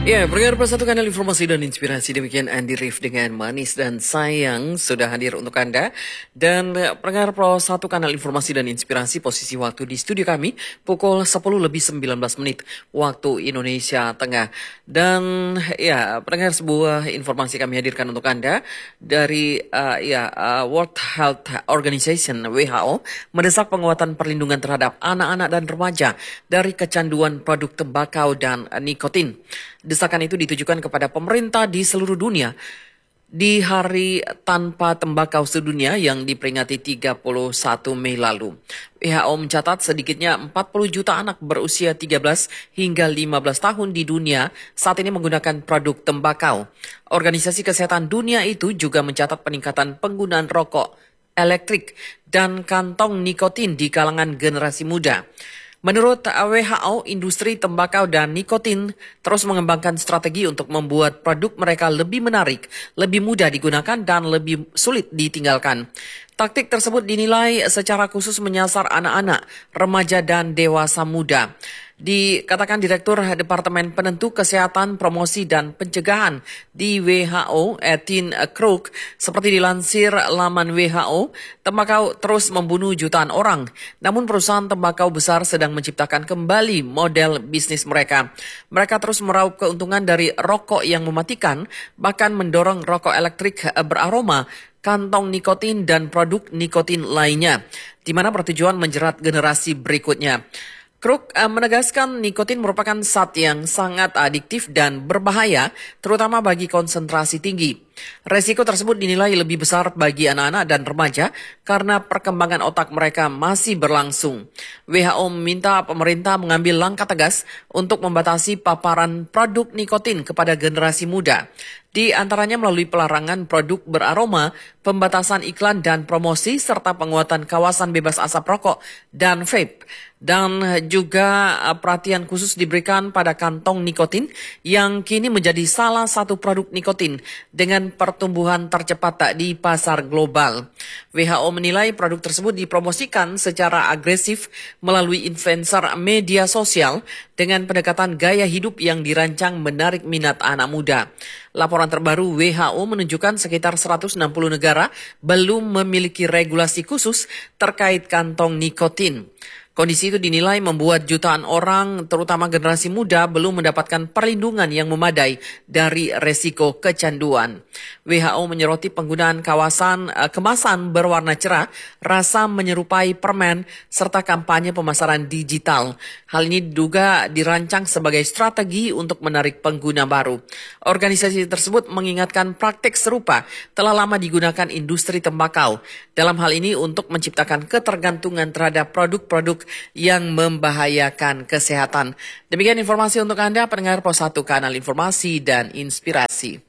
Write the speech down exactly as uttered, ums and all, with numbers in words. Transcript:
Ya, pendengar satu kanal informasi dan inspirasi, demikian Andy Rif dengan Manis dan Sayang sudah hadir untuk Anda. Dan eh, pendengar Pro satu kanal informasi dan inspirasi, posisi waktu di studio kami pukul sepuluh lebih sembilan belas menit waktu Indonesia Tengah. Dan ya, pendengar, sebuah informasi kami hadirkan untuk Anda dari uh, ya uh, World Health Organization W H O mendesak penguatan perlindungan terhadap anak-anak dan remaja dari kecanduan produk tembakau dan uh, nikotin. Desakan itu ditujukan kepada pemerintah di seluruh dunia di Hari Tanpa Tembakau Sedunia yang diperingati tiga puluh satu Mei lalu. W H O mencatat sedikitnya empat puluh juta anak berusia tiga belas hingga lima belas tahun di dunia saat ini menggunakan produk tembakau. Organisasi Kesehatan Dunia itu juga mencatat peningkatan penggunaan rokok elektrik dan kantong nikotin di kalangan generasi muda. Menurut W H O, industri tembakau dan nikotin terus mengembangkan strategi untuk membuat produk mereka lebih menarik, lebih mudah digunakan, dan lebih sulit ditinggalkan. Taktik tersebut dinilai secara khusus menyasar anak-anak, remaja, dan dewasa muda. Dikatakan Direktur Departemen Penentu Kesehatan, Promosi, dan Pencegahan di W H O, Etienne Crook, seperti dilansir laman W H O, tembakau terus membunuh jutaan orang. Namun perusahaan tembakau besar sedang menciptakan kembali model bisnis mereka. Mereka terus meraup keuntungan dari rokok yang mematikan, bahkan mendorong rokok elektrik beraroma, kantong nikotin, dan produk nikotin lainnya, di mana bertujuan menjerat generasi berikutnya. Crook uh, menegaskan nikotin merupakan zat yang sangat adiktif dan berbahaya, terutama bagi konsentrasi tinggi. Resiko tersebut dinilai lebih besar bagi anak-anak dan remaja karena perkembangan otak mereka masih berlangsung. W H O meminta pemerintah mengambil langkah tegas untuk membatasi paparan produk nikotin kepada generasi muda. Di antaranya melalui pelarangan produk beraroma, pembatasan iklan dan promosi, serta penguatan kawasan bebas asap rokok dan vape. Dan juga perhatian khusus diberikan pada kantong nikotin yang kini menjadi salah satu produk nikotin dengan pertumbuhan tercepat di pasar global. W H O menilai produk tersebut dipromosikan secara agresif melalui influencer media sosial dengan pendekatan gaya hidup yang dirancang menarik minat anak muda. Laporan terbaru W H O menunjukkan sekitar seratus enam puluh negara belum memiliki regulasi khusus terkait kantong nikotin. Kondisi itu dinilai membuat jutaan orang, terutama generasi muda, belum mendapatkan perlindungan yang memadai dari resiko kecanduan. W H O menyoroti penggunaan kawasan uh, kemasan berwarna cerah, rasa menyerupai permen, serta kampanye pemasaran digital. Hal ini diduga dirancang sebagai strategi untuk menarik pengguna baru. Organisasi tersebut mengingatkan praktik serupa telah lama digunakan industri tembakau. Dalam hal ini untuk menciptakan ketergantungan terhadap produk-produk yang membahayakan kesehatan. Demikian informasi untuk Anda, pendengar Pos satu Kanal Informasi dan Inspirasi.